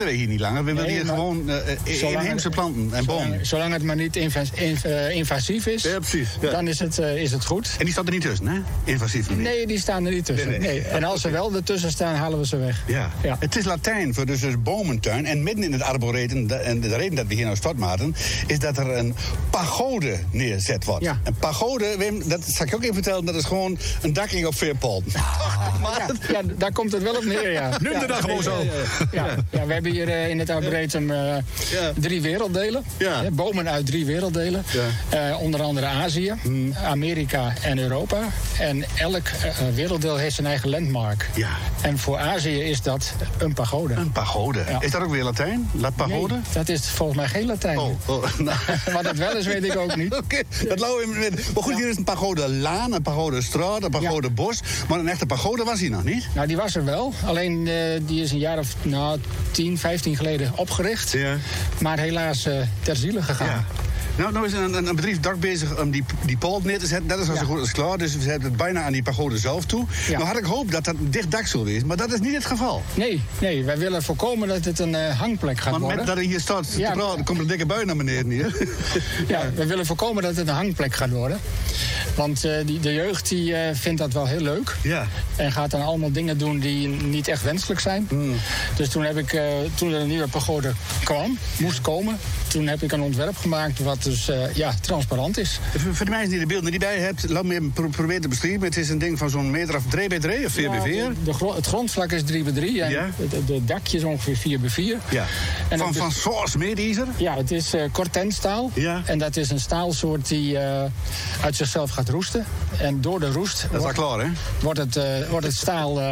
we hier niet langer. We willen hier gewoon inheemse planten en bomen. Zolang het maar niet invasief is, ja, precies, dan is het goed. En die staat er niet tussen, hè? Invasief niet. Nee, die staan er niet tussen. Nee. En als ze wel ertussen staan, halen we ze weg. Ja. Het is Latijn voor dus bomentuin. En midden in het arboretum, en de reden dat we hier nou startmaten, is dat er een pagode neerzet wordt. Ja. Een pagode, Wim, dat zal ik ook even vertellen, dat is gewoon een dakking op veerpolten. Ja, daar komt het wel op neer, ja. Noem de dag gewoon zo. Ja, we hebben hier in het arboretum 3 werelddelen. Ja. Bomen uit 3 werelddelen. Ja. Onder andere Azië, Amerika en Europa. En elk werelddeel heeft zijn eigen landmark. Ja. En voor Azië is dat een pagode. Een pagode. Ja. Is dat ook weer Latijn? Pagode? Nee, dat is volgens mij geen Latijn. Wat dat wel is, weet ik ook niet. Oké, dat louw in. Maar goed, hier is een pagode laan, een pagode straat, een pagode bos. Maar een echte pagode was hier nog niet? Nou, die was er wel. Alleen die is een jaar of 10, 15 geleden opgericht. Ja. Maar helaas ter ziele gegaan. Ja. Nou is een bedrijf dak bezig om die poort neer te zetten. Dat is al zo goed als klaar. Dus we zetten het bijna aan die pagode zelf toe. Ja. Nou had ik gehoopt dat dat een dicht dak zou wezen. Maar dat is niet het geval. Nee. Wij willen voorkomen dat het een hangplek gaat worden. Maar met dat er hier staat, dan komt een dikke bui naar beneden hier. Ja, we willen voorkomen dat het een hangplek gaat worden. Want de jeugd die vindt dat wel heel leuk. Ja. En gaat dan allemaal dingen doen die niet echt wenselijk zijn. Dus toen heb ik, toen er een nieuwe pagode moest komen, toen heb ik een ontwerp gemaakt wat dus transparant is. Voor de mensen die de beelden niet bij hebt, laat me even proberen te beschrijven. Het is een ding van zo'n meter of 3 bij 3 of 4 bij 4. Het grondvlak is 3 bij 3 en de dakje is ongeveer 4 bij 4. Ja. En van source medizer? Ja, het is cortenstaal. Ja. En dat is een staalsoort die uit zichzelf gaat roesten. En door de roest dat is al klaar, hè? Wordt het staal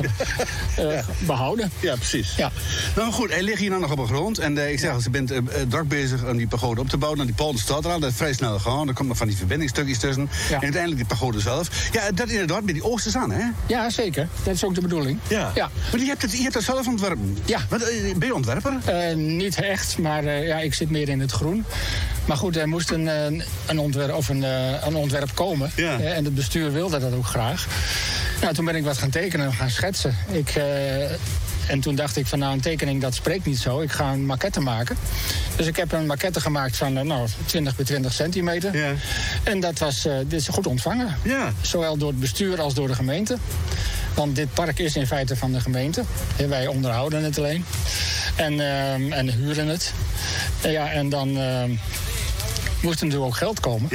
behouden. Ja, precies. Ja. Nou goed, hij ligt hier nou nog op de grond. En ik zeg als je bent druk bezig om die pagode op te bouwen. Nou, die polder staat er al, dat is vrij snel gegaan. Er komt nog van die verbindingsstukjes tussen. Ja. En uiteindelijk die pagode zelf. Ja, dat inderdaad met die oosters aan, hè? Ja, zeker. Dat is ook de bedoeling. Ja. Maar je hebt het zelf ontwerpen. Ja. Ben je ontwerper? Niet echt, maar ik zit meer in het groen. Maar goed, er moest een ontwerp komen. Ja. En het bestuur wilde dat ook graag. Nou, toen ben ik wat gaan tekenen en gaan schetsen. En toen dacht ik van een tekening dat spreekt niet zo. Ik ga een maquette maken. Dus ik heb een maquette gemaakt van 20 bij 20 centimeter. Ja. En dit is goed ontvangen. Ja. Zowel door het bestuur als door de gemeente. Want dit park is in feite van de gemeente. Wij onderhouden het alleen. En huren het. En dan moest er natuurlijk ook geld komen.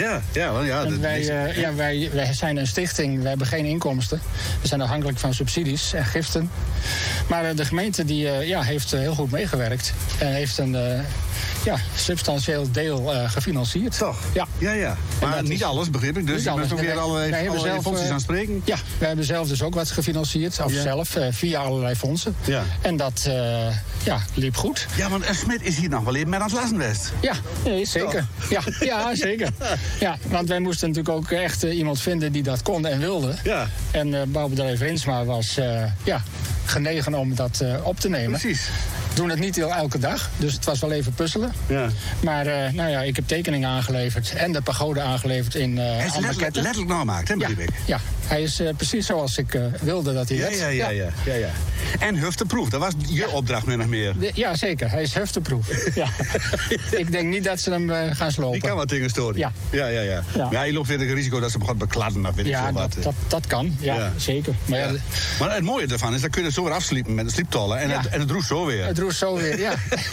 Wij zijn een stichting, we hebben geen inkomsten. We zijn afhankelijk van subsidies en giften. Maar de gemeente die heeft heel goed meegewerkt. En heeft een substantieel deel gefinancierd. Toch? Ja. Maar niet alles, begrijp ik. Dus je bent ook weer allerlei fondsen aan spreken. Ja, wij hebben zelf dus ook wat gefinancierd. Of zelf, via allerlei fondsen. Ja. En dat liep goed. Ja, want Smit is hier nog wel even met aan het lassen geweest. Ja, nee, zeker. Ja, zeker. Ja, want wij moesten natuurlijk ook echt iemand vinden die dat kon en wilde. Ja. En bouwbedrijf Rinsma was genegen om dat op te nemen. Precies. Doen het niet elke dag, dus het was wel even puzzelen. Ja. Maar ik heb tekeningen aangeleverd en de pagode aangeleverd in hij is letterlijk nagemaakt, hè, begrijp ik? Ja, hij is precies zoals ik wilde dat hij werd. Ja. En hufteproof, dat was je opdracht min of meer. Ja, zeker. Hij is hufteproof. Ja. Ik denk niet dat ze hem gaan slopen. Die kan wat tegen storen. Ja. Ja, je loopt weer het risico dat ze hem gaat bekladden. Of weet ik veel wat. Dat kan. Ja, zeker. Maar het mooie ervan is, dat kun je zo weer afsliepen met een slieptollen. En het roest zo weer. Het roest zo weer,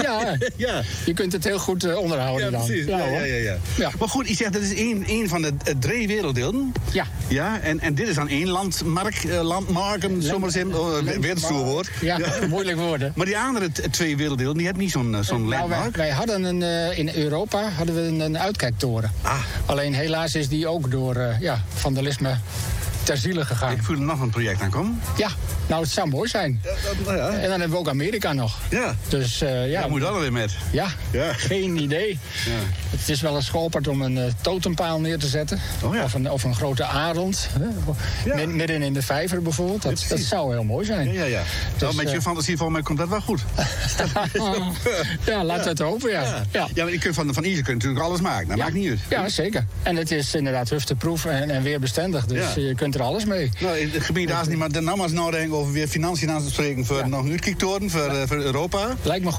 ja. Je kunt het heel goed onderhouden dan. Precies. Ja. Maar goed, je zegt dat is één van de 3 werelddelen. Ja. En dit is dan 1 landmarken, zomaar zin, weer het stoer woord. Ja, moeilijk woorden. Maar die andere 2 werelddelen, die hebben niet zo'n landmark. Wij hadden in Europa een uitkijktoren. Alleen helaas is die ook door vandalisme ter ziele gegaan. Ik voel er nog een project aan komen. Ja, nou het zou mooi zijn. En dan hebben we ook Amerika nog. Ja. Dus daar moet dat alweer met. Ja, geen idee. Ja. Het is wel een schoolpad om een totempaal neer te zetten. Of een grote arend. Midden in de vijver bijvoorbeeld. Dat zou heel mooi zijn. Ja. Dus, met je fantasie van mij komt dat wel goed. Laten we het hopen, ja. Maar je kunt van Ise natuurlijk alles maken. Dat maakt niet uit. Ja, zeker. En het is inderdaad hufteproof en weerbestendig. Dus je kunt er alles mee. Nou, in het gebied daar is niet maar nou maar eens nadenken over weer financiën aan te spreken voor nog een uitkijktoren voor Europa. Lijkt me goed.